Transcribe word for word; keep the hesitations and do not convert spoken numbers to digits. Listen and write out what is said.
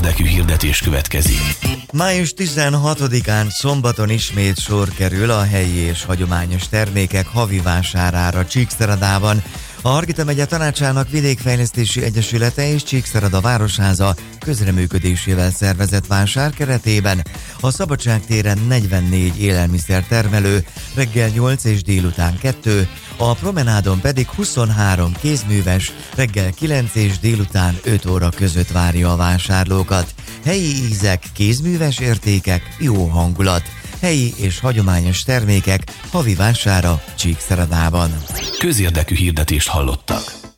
Közérdekű hirdetés következik. május tizenhatodikán szombaton ismét sor kerül a helyi és hagyományos termékek havi vásárára Csíkszeredában. A Hargita megye tanácsának Vidékfejlesztési Egyesülete és Csíkszereda Városháza közreműködésével szervezett vásár keretében a Szabadságtéren negyvennégy élelmiszertermelő reggel nyolc és délután kettő, a promenádon pedig huszonhárom kézműves reggel kilenc és délután öt óra között várja a vásárlókat. Helyi ízek, kézműves értékek, jó hangulat. Helyi és hagyományos termékek havi vására Csíkszeredában. Közérdekű hirdetést hallottak.